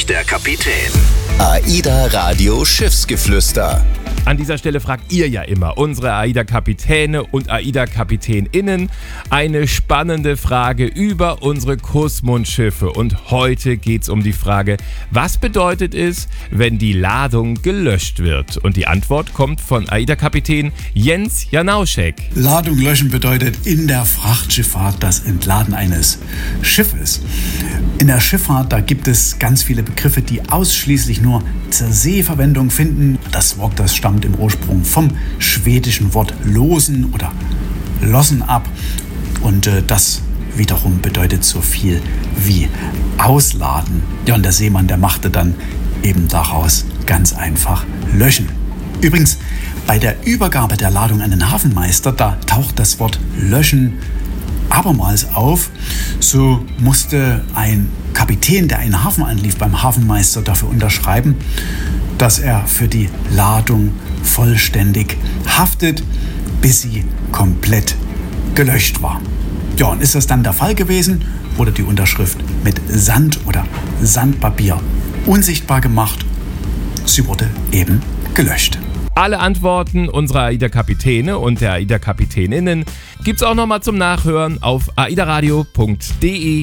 spricht der Kapitän. AIDA Radio Schiffsgeflüster. An dieser Stelle fragt ihr ja immer unsere AIDA-Kapitäne und AIDA-KapitänInnen eine spannende Frage über unsere Kussmundschiffe. Und heute geht's um die Frage, was bedeutet es, wenn die Ladung gelöscht wird? Und die Antwort kommt von AIDA-Kapitän Jens Janauschek. Ladung löschen bedeutet in der Frachtschifffahrt das Entladen eines Schiffes. In der Schifffahrt, da gibt es ganz viele Begriffe, die ausschließlich nur zur Seeverwendung finden. Das Wort, das stammt im Ursprung vom schwedischen Wort losen oder lossen ab. Und das wiederum bedeutet so viel wie ausladen. Ja, und der Seemann, der machte dann eben daraus ganz einfach löschen. Übrigens, bei der Übergabe der Ladung an den Hafenmeister, da taucht das Wort löschen abermals auf. So musste ein Kapitän, der einen Hafen anlief, beim Hafenmeister dafür unterschreiben, dass er für die Ladung vollständig haftet, bis sie komplett gelöscht war. Ja, und ist das dann der Fall gewesen, wurde die Unterschrift mit Sand oder Sandpapier unsichtbar gemacht. Sie wurde eben gelöscht. Alle Antworten unserer AIDA-Kapitäne und der AIDA-Kapitäninnen gibt's auch nochmal zum Nachhören auf aidaradio.de.